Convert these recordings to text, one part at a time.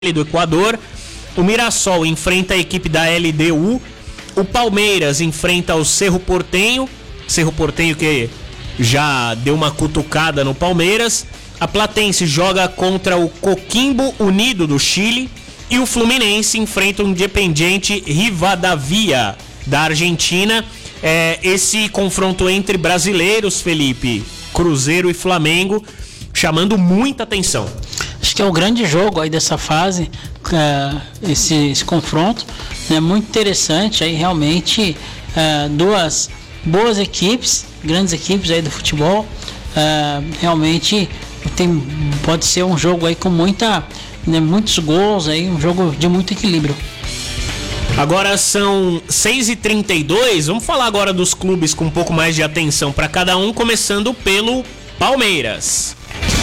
do Equador. O Mirassol enfrenta a equipe da LDU. O Palmeiras enfrenta o Cerro Porteño que já deu uma cutucada no Palmeiras. A Platense joga contra o Coquimbo Unido do Chile. E o Fluminense enfrenta o Independiente Rivadavia da Argentina. Esse confronto entre brasileiros, Felipe, Cruzeiro e Flamengo, chamando muita atenção. Acho que é o grande jogo aí dessa fase, esse confronto, né? Muito interessante, aí realmente duas boas equipes, grandes equipes aí do futebol, realmente pode ser um jogo aí com muitos gols, aí, um jogo de muito equilíbrio. Agora são 6h32, vamos falar agora dos clubes com um pouco mais de atenção para cada um, começando pelo Palmeiras.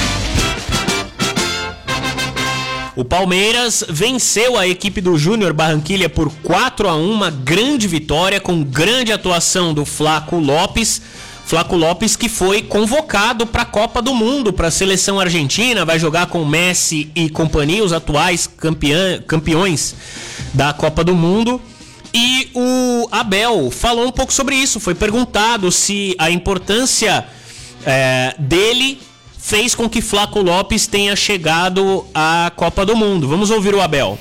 O Palmeiras venceu a equipe do Júnior Barranquilla por 4-1, uma grande vitória com grande atuação do Flaco Lopes. Flaco Lopes que foi convocado para a Copa do Mundo, para a seleção argentina, vai jogar com Messi e companhia, os atuais campeões da Copa do Mundo. E o Abel falou um pouco sobre isso, foi perguntado se a importância dele fez com que Flaco Lopes tenha chegado à Copa do Mundo. Vamos ouvir o Abel.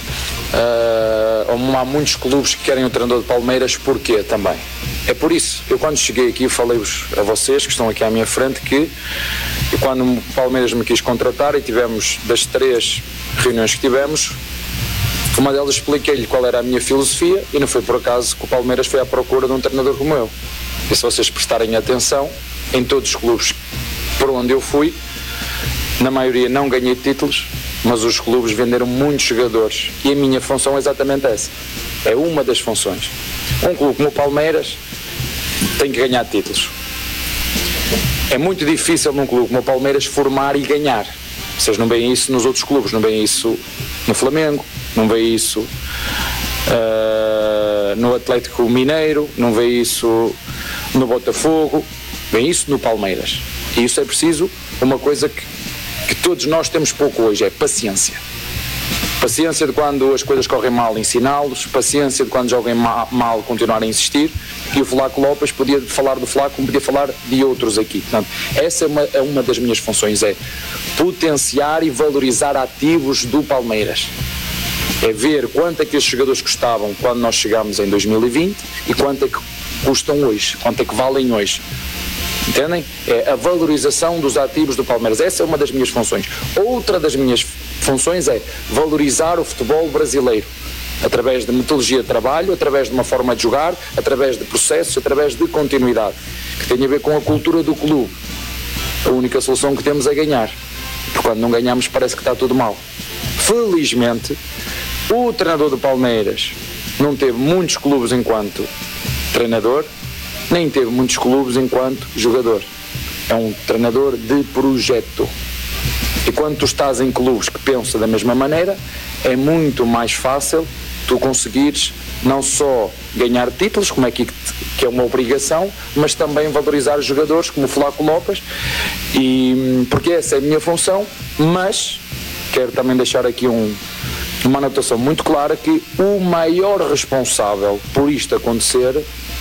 Há muitos clubes que querem o treinador de Palmeiras, porquê também? É por isso, eu quando cheguei aqui falei-vos a vocês que estão aqui à minha frente que quando o Palmeiras me quis contratar e tivemos das 3 reuniões que tivemos, uma delas expliquei-lhe qual era a minha filosofia e não foi por acaso que o Palmeiras foi à procura de um treinador como eu. E se vocês prestarem atenção, em todos os clubes por onde eu fui, na maioria não ganhei títulos, mas os clubes venderam muitos jogadores e a minha função é exatamente essa, é uma das funções. Um clube como o Palmeiras tem que ganhar títulos. É muito difícil num clube como o Palmeiras formar e ganhar. Vocês não veem isso nos outros clubes, não veem isso no Flamengo, não veem isso no Atlético Mineiro, não veem isso no Botafogo, veem isso no Palmeiras. E isso é preciso, uma coisa que todos nós temos pouco hoje, é paciência. Paciência de quando as coisas correm mal, ensiná-los, paciência de quando jogam mal, continuar a insistir. E o Flaco Lopes podia falar do Flaco, como podia falar de outros aqui. Portanto, essa é uma das minhas funções, é potenciar e valorizar ativos do Palmeiras. É ver quanto é que esses jogadores custavam quando nós chegámos em 2020 e quanto é que custam hoje, quanto é que valem hoje. Entendem? É a valorização dos ativos do Palmeiras. Essa é uma das minhas funções. Outra das minhas funções é valorizar o futebol brasileiro através de metodologia de trabalho, através de uma forma de jogar, através de processos, através de continuidade, que tem a ver com a cultura do clube. A única solução que temos é ganhar, porque quando não ganhamos parece que está tudo mal. Felizmente, o treinador do Palmeiras não teve muitos clubes enquanto treinador, nem teve muitos clubes enquanto jogador. É um treinador de projeto. E quando tu estás em clubes que pensam da mesma maneira, é muito mais fácil tu conseguires não só ganhar títulos, como é que é uma obrigação, mas também valorizar os jogadores como o Flaco Lopes, porque essa é a minha função, mas quero também deixar aqui uma anotação muito clara que o maior responsável por isto acontecer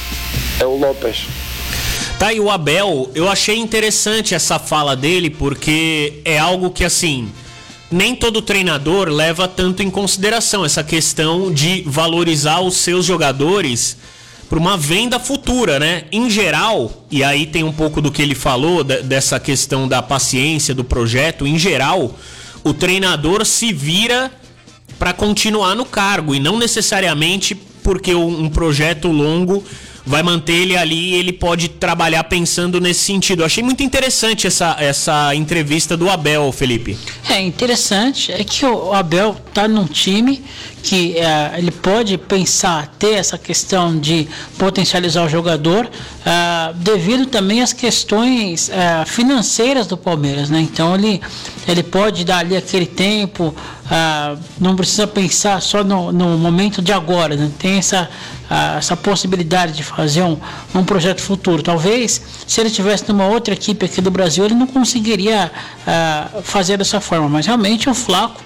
é o Lopes. Tá, e o Abel, eu achei interessante essa fala dele, porque é algo que, assim, nem todo treinador leva tanto em consideração, essa questão de valorizar os seus jogadores para uma venda futura, né? Em geral, e aí tem um pouco do que ele falou, dessa questão da paciência, do projeto, em geral, o treinador se vira para continuar no cargo, e não necessariamente porque um projeto longo vai manter ele ali e ele pode trabalhar pensando nesse sentido. Eu achei muito interessante essa entrevista do Abel, Felipe. É interessante, é que o Abel está num time que ele pode pensar, ter essa questão de potencializar o jogador, devido também às questões financeiras do Palmeiras, né? Então ele pode dar ali aquele tempo, não precisa pensar só no momento de agora, né? Tem essa possibilidade de fazer um projeto futuro. Talvez, se ele estivesse numa outra equipe aqui do Brasil, ele não conseguiria fazer dessa forma, mas realmente o Flaco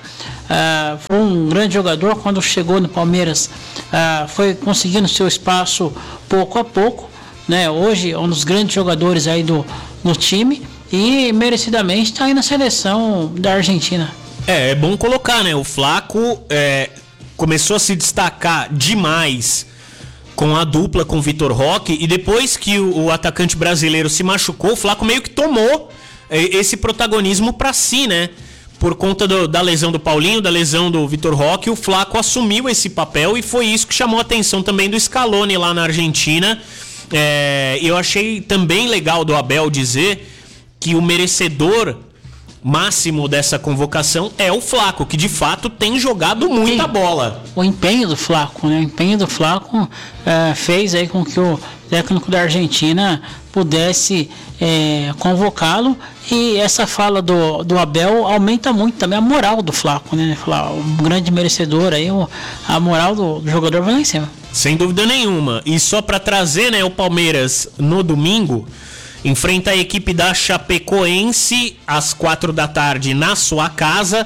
foi um grande jogador. Quando chegou no Palmeiras, foi conseguindo seu espaço pouco a pouco, né? Hoje é um dos grandes jogadores aí do time e merecidamente está aí na seleção da Argentina. É bom colocar, né? O Flaco começou a se destacar demais com a dupla com o Vitor Roque, e depois que o atacante brasileiro se machucou, o Flaco meio que tomou esse protagonismo para si, né? Por conta da lesão do Paulinho, da lesão do Vitor Roque, o Flaco assumiu esse papel e foi isso que chamou a atenção também do Scaloni lá na Argentina. Eu achei também legal do Abel dizer que o merecedor máximo dessa convocação é o Flaco, que de fato tem jogado muita bola. O empenho do Flaco, né? O empenho do Flaco fez aí com que o técnico da Argentina pudesse convocá-lo, e essa fala do Abel aumenta muito também a moral do Flaco, né? Falar, um grande merecedor aí, a moral do jogador vai lá em cima. Sem dúvida nenhuma. E só para trazer, né, o Palmeiras no domingo enfrenta a equipe da Chapecoense às 4 da tarde na sua casa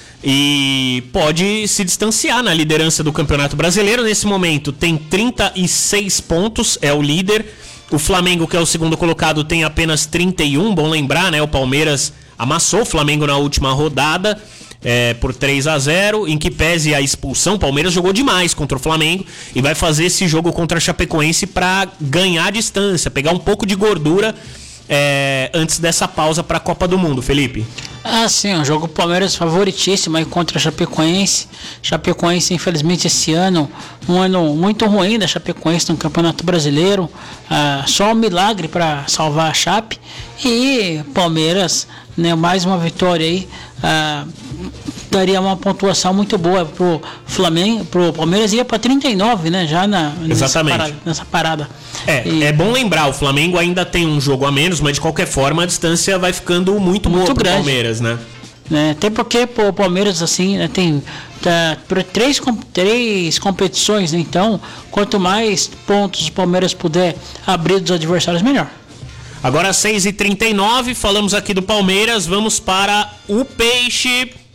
e pode se distanciar na liderança do Campeonato Brasileiro. Nesse momento tem 36 pontos, é o líder. O Flamengo, que é o segundo colocado, tem apenas 31. Bom lembrar, né? O Palmeiras amassou o Flamengo na última rodada por 3-0, em que pese a expulsão. O Palmeiras jogou demais contra o Flamengo e vai fazer esse jogo contra a Chapecoense para ganhar distância, pegar um pouco de gordura antes dessa pausa para a Copa do Mundo, Felipe. Sim, um jogo Palmeiras favoritíssimo aí contra a Chapecoense. Chapecoense, infelizmente, esse ano, um ano muito ruim da Chapecoense no Campeonato Brasileiro. Só um milagre para salvar a Chape. E Palmeiras, né, mais uma vitória aí, daria uma pontuação muito boa pro Flamengo, pro Palmeiras, ia para 39, né, já nessa parada. É bom lembrar, o Flamengo ainda tem um jogo a menos, mas de qualquer forma a distância vai ficando muito boa pro Palmeiras, né? Até porque o Palmeiras, assim, né, tem três competições, né? Então quanto mais pontos o Palmeiras puder abrir dos adversários, melhor. Agora 6h39, falamos aqui do Palmeiras, vamos para o Peixe.